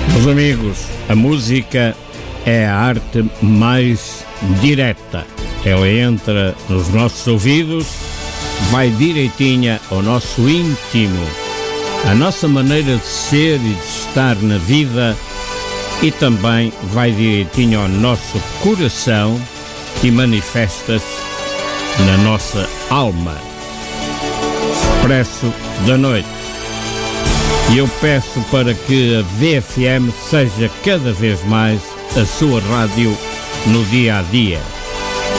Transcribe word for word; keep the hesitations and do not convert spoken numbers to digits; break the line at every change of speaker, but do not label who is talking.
Meus amigos, a música é a arte mais direta. Ela entra nos nossos ouvidos, vai direitinha ao nosso íntimo, a nossa maneira de ser e de estar na vida, e também vai direitinho ao nosso coração e manifesta-se na nossa alma. Expresso da noite. E eu peço para que a V F M seja cada vez mais a sua rádio no dia a dia.